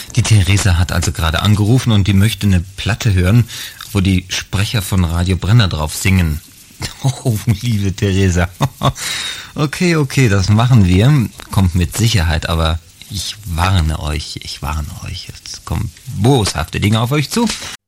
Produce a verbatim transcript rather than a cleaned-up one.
Die Theresa hat also gerade angerufen und die möchte eine Platte hören, wo die Sprecher von Radio Brenner drauf singen. Oh, liebe Theresa. Okay, okay, das machen wir. Kommt mit Sicherheit, aber ich warne euch, ich warne euch. Jetzt kommen boshafte Dinge auf euch zu.